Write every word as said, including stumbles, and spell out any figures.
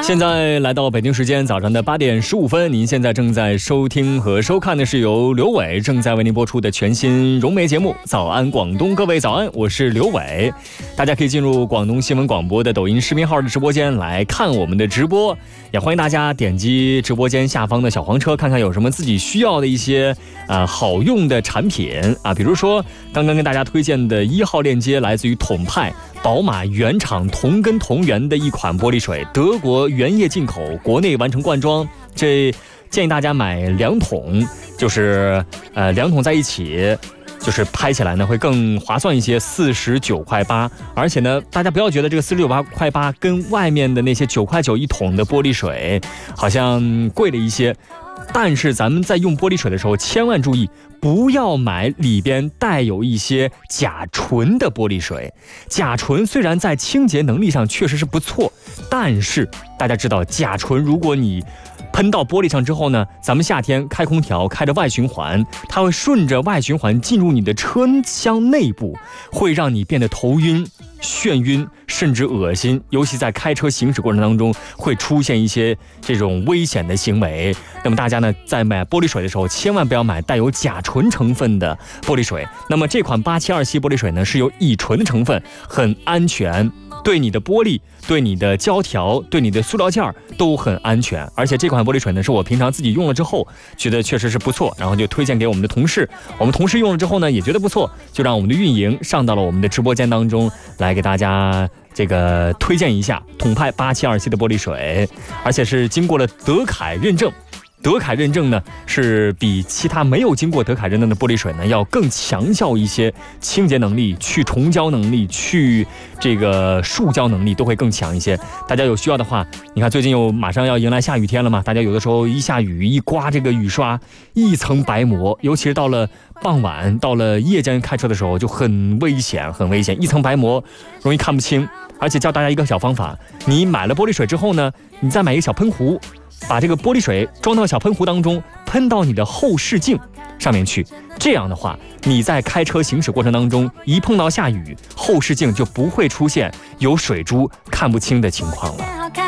现在来到北京时间早上的八点十五分，您现在正在收听和收看的是由刘伟正在为您播出的全新融媒节目《早安广东》。各位早安，我是刘伟。大家可以进入广东新闻广播的抖音视频号的直播间来看我们的直播，也欢迎大家点击直播间下方的小黄车，看看有什么自己需要的一些啊、呃、好用的产品啊，比如说刚刚跟大家推荐的一号链接来自于统派。宝马原厂同根同源的一款玻璃水，德国原液进口，国内完成灌装。这建议大家买两桶，就是呃两桶在一起，就是拍起来呢会更划算一些，四十九块八。而且呢，大家不要觉得这个四十九块八跟外面的那些九块九一桶的玻璃水好像贵了一些。但是咱们在用玻璃水的时候，千万注意不要买里边带有一些甲醇的玻璃水。甲醇虽然在清洁能力上确实是不错，但是大家知道，甲醇如果你喷到玻璃上之后呢，咱们夏天开空调开着外循环，它会顺着外循环进入你的车厢内部，会让你变得头晕、眩晕，甚至恶心。尤其在开车行驶过程当中，会出现一些这种危险的行为。那么大家呢，在买玻璃水的时候，千万不要买带有甲醇成分的玻璃水。那么这款八七二烯玻璃水呢，是有乙醇的成分，很安全。对你的玻璃、对你的胶条、对你的塑料件都很安全。而且这款玻璃水呢，是我平常自己用了之后觉得确实是不错，然后就推荐给我们的同事。我们同事用了之后呢，也觉得不错，就让我们的运营上到了我们的直播间当中来给大家这个推荐一下统派八七二烯的玻璃水，而且是经过了德凯认证。德凯认证呢，是比其他没有经过德凯认证的玻璃水呢要更强效一些，清洁能力、去虫胶能力、去这个塑胶能力都会更强一些。大家有需要的话，你看最近又马上要迎来下雨天了嘛，大家有的时候一下雨一刮这个雨刷，一层白膜，尤其是到了傍晚、到了夜间开车的时候就很危险，很危险，一层白膜容易看不清。而且教大家一个小方法，你买了玻璃水之后呢，你再买一个小喷壶，把这个玻璃水装到小喷壶当中，喷到你的后视镜上面去。这样的话，你在开车行驶过程当中，一碰到下雨，后视镜就不会出现有水珠看不清的情况了。